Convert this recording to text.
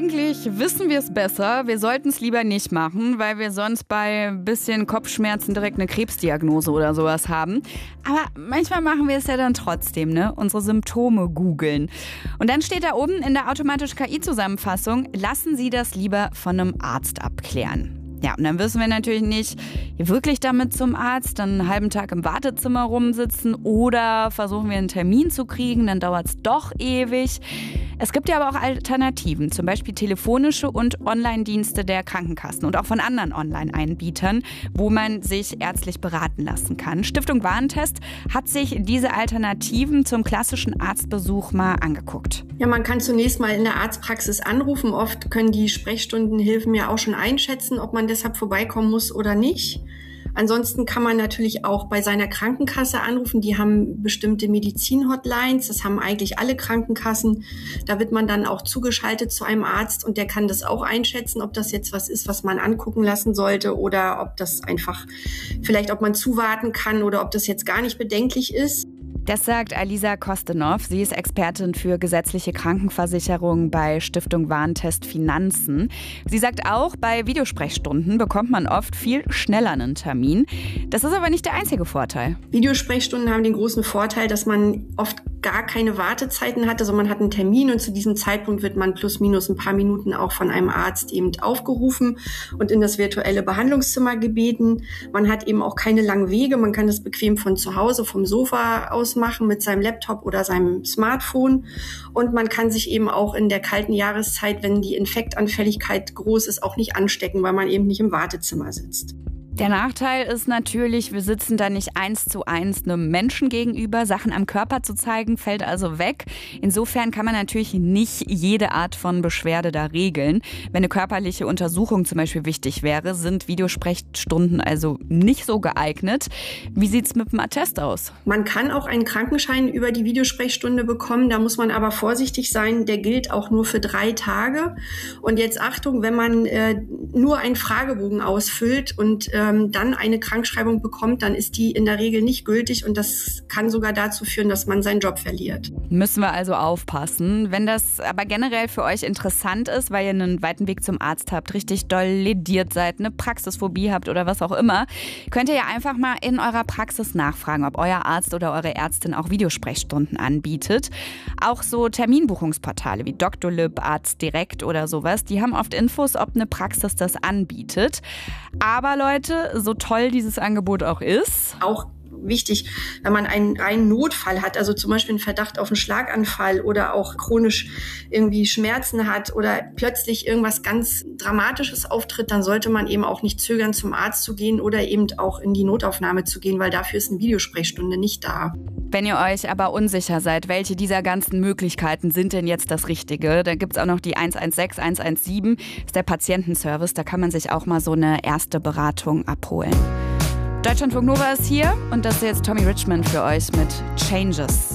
Eigentlich wissen wir es besser. Wir sollten es lieber nicht machen, weil wir sonst bei ein bisschen Kopfschmerzen direkt eine Krebsdiagnose oder sowas haben. Aber manchmal machen wir es ja dann trotzdem, ne? Unsere Symptome googeln. Und dann steht da oben in der automatischen KI-Zusammenfassung, lassen Sie das lieber von einem Arzt abklären. Ja, und dann wissen wir natürlich nicht, wirklich damit zum Arzt, dann einen halben Tag im Wartezimmer rumsitzen oder versuchen wir einen Termin zu kriegen, dann dauert es doch ewig. Es gibt ja aber auch Alternativen, zum Beispiel telefonische und Online-Dienste der Krankenkassen und auch von anderen Online-Einbietern, wo man sich ärztlich beraten lassen kann. Stiftung Warentest hat sich diese Alternativen zum klassischen Arztbesuch mal angeguckt. Ja, man kann zunächst mal in der Arztpraxis anrufen. Oft können die Sprechstundenhilfen ja auch schon einschätzen, ob man deshalb vorbeikommen muss oder nicht. Ansonsten kann man natürlich auch bei seiner Krankenkasse anrufen. Die haben bestimmte Medizin-Hotlines. Das haben eigentlich alle Krankenkassen. Da wird man dann auch zugeschaltet zu einem Arzt und der kann das auch einschätzen, ob das jetzt was ist, was man angucken lassen sollte oder ob das einfach vielleicht, ob man zuwarten kann oder ob das jetzt gar nicht bedenklich ist. Das sagt Alisa Kostenov. Sie ist Expertin für gesetzliche Krankenversicherung bei Stiftung Warentest Finanzen. Sie sagt auch, bei Videosprechstunden bekommt man oft viel schneller einen Termin. Das ist aber nicht der einzige Vorteil. Videosprechstunden haben den großen Vorteil, dass man oft gar keine Wartezeiten hat. Also man hat einen Termin und zu diesem Zeitpunkt wird man plus minus ein paar Minuten auch von einem Arzt eben aufgerufen und in das virtuelle Behandlungszimmer gebeten. Man hat eben auch keine langen Wege. Man kann das bequem von zu Hause, vom Sofa aus machen mit seinem Laptop oder seinem Smartphone. Und man kann sich eben auch in der kalten Jahreszeit, wenn die Infektanfälligkeit groß ist, auch nicht anstecken, weil man eben nicht im Wartezimmer sitzt. Der Nachteil ist natürlich, wir sitzen da nicht 1:1 einem Menschen gegenüber. Sachen am Körper zu zeigen, fällt also weg. Insofern kann man natürlich nicht jede Art von Beschwerde da regeln. Wenn eine körperliche Untersuchung zum Beispiel wichtig wäre, sind Videosprechstunden also nicht so geeignet. Wie sieht's mit dem Attest aus? Man kann auch einen Krankenschein über die Videosprechstunde bekommen. Da muss man aber vorsichtig sein. Der gilt auch nur für 3 Tage. Und jetzt Achtung, wenn man nur einen Fragebogen ausfüllt und dann eine Krankschreibung bekommt, dann ist die in der Regel nicht gültig und das kann sogar dazu führen, dass man seinen Job verliert. Müssen wir also aufpassen. Wenn das aber generell für euch interessant ist, weil ihr einen weiten Weg zum Arzt habt, richtig doll lediert seid, eine Praxisphobie habt oder was auch immer, könnt ihr ja einfach mal in eurer Praxis nachfragen, ob euer Arzt oder eure Ärztin auch Videosprechstunden anbietet. Auch so Terminbuchungsportale wie Doctolib, Arzt direkt oder sowas, die haben oft Infos, ob eine Praxis das anbietet. Aber Leute, so toll dieses Angebot auch ist, auch wichtig, wenn man einen Notfall hat, also zum Beispiel einen Verdacht auf einen Schlaganfall oder auch chronisch irgendwie Schmerzen hat oder plötzlich irgendwas ganz Dramatisches auftritt, dann sollte man eben auch nicht zögern, zum Arzt zu gehen oder eben auch in die Notaufnahme zu gehen, weil dafür ist eine Videosprechstunde nicht da. Wenn ihr euch aber unsicher seid, welche dieser ganzen Möglichkeiten sind denn jetzt das Richtige, dann gibt es auch noch die 116, 117, das ist der Patientenservice, da kann man sich auch mal so eine erste Beratung abholen. Deutschlandfunk Nova ist hier und das ist jetzt Tommy Richmond für euch mit Changes.